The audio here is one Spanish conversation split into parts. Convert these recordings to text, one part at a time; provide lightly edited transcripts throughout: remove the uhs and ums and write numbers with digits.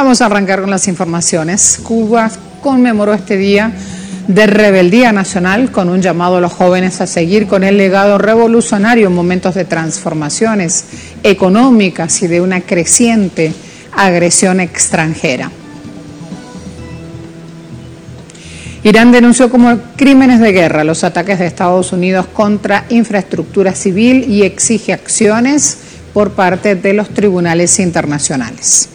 Vamos a arrancar con las informaciones. Cuba conmemoró este día de rebeldía nacional con un llamado a los jóvenes a seguir con el legado revolucionario en momentos de transformaciones económicas y de una creciente agresión extranjera. Irán denunció como crímenes de guerra los ataques de Estados Unidos contra infraestructura civil y exige acciones por parte de los tribunales internacionales.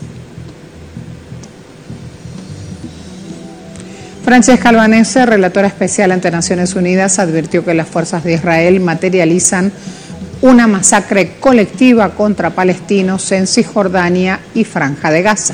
Francesca Albanese, relatora especial ante Naciones Unidas, advirtió que las fuerzas de Israel materializan una masacre colectiva contra palestinos en Cisjordania y Franja de Gaza.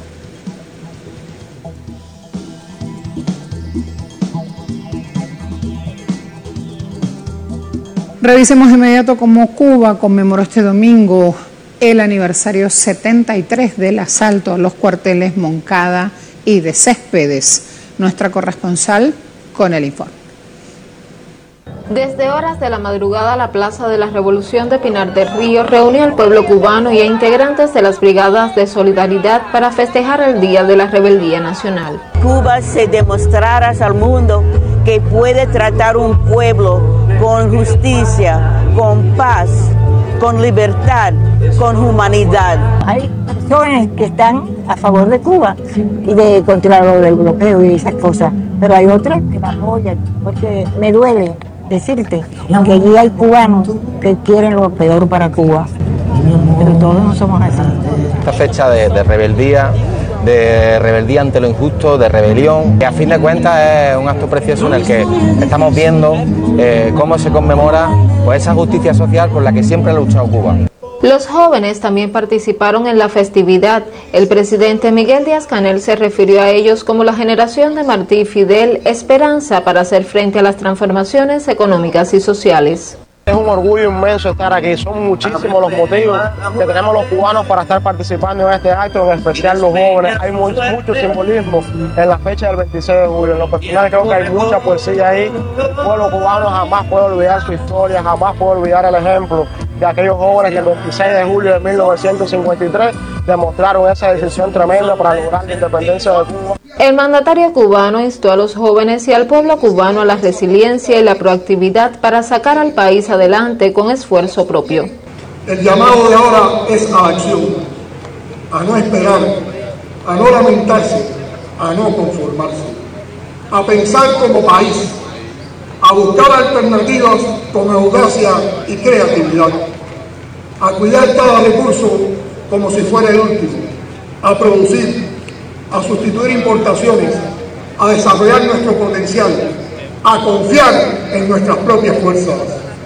Revisemos de inmediato cómo Cuba conmemoró este domingo el aniversario 73 del asalto a los cuarteles Moncada y de Céspedes. Nuestra corresponsal con el informe. Desde horas de la madrugada, la Plaza de la Revolución de Pinar del Río reunió al pueblo cubano y a integrantes de las brigadas de solidaridad para festejar el Día de la Rebeldía Nacional. Cuba se demostrará al mundo que puede tratar un pueblo con justicia, con paz, con libertad, con humanidad. Hay personas que están a favor de Cuba y de contra el bloqueo y esas cosas, pero hay otras que me apoyan, porque me duele decirte que allí hay cubanos que quieren lo peor para Cuba, pero todos no somos así. Esta fecha de rebeldía ante lo injusto, de rebelión, que a fin de cuentas es un acto precioso en el que estamos viendo cómo se conmemora pues, esa justicia social por la que siempre ha luchado Cuba. Los jóvenes también participaron en la festividad. El presidente Miguel Díaz-Canel se refirió a ellos como la generación de Martí y Fidel, esperanza para hacer frente a las transformaciones económicas y sociales. Es un orgullo inmenso estar aquí, son muchísimos los motivos que tenemos los cubanos para estar participando en este acto, en especial los jóvenes. Hay mucho simbolismo en la fecha del 26 de julio. En lo personal creo que hay mucha poesía ahí. El pueblo cubano jamás puede olvidar su historia, jamás puede olvidar el ejemplo de aquellos jóvenes que el 26 de julio de 1953 demostraron esa decisión tremenda para lograr la independencia de Cuba. El mandatario cubano instó a los jóvenes y al pueblo cubano a la resiliencia y la proactividad para sacar al país adelante con esfuerzo propio. El llamado de ahora es a la acción, a no esperar, a no lamentarse, a no conformarse, a pensar como país, a buscar alternativas con audacia y creatividad, a cuidar cada recurso como si fuera el último, a producir, a sustituir importaciones, a desarrollar nuestro potencial, a confiar en nuestras propias fuerzas.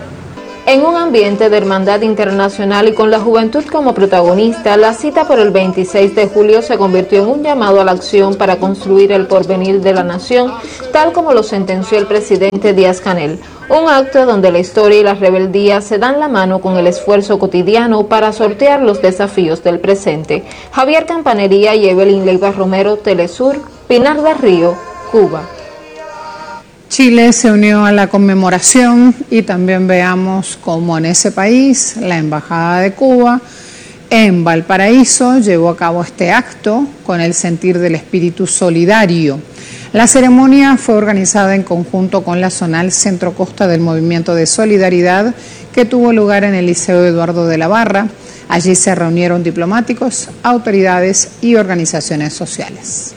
En un ambiente de hermandad internacional y con la juventud como protagonista, la cita por el 26 de julio se convirtió en un llamado a la acción para construir el porvenir de la nación, tal como lo sentenció el presidente Díaz-Canel. Un acto donde la historia y la rebeldía se dan la mano con el esfuerzo cotidiano para sortear los desafíos del presente. Javier Campanería y Evelyn Leiva Romero, Telesur, Pinar del Río, Cuba. Chile se unió a la conmemoración y también veamos cómo en ese país la Embajada de Cuba en Valparaíso llevó a cabo este acto con el sentir del espíritu solidario. La ceremonia fue organizada en conjunto con la Zonal Centro Costa del Movimiento de Solidaridad que tuvo lugar en el Liceo Eduardo de la Barra. Allí se reunieron diplomáticos, autoridades y organizaciones sociales.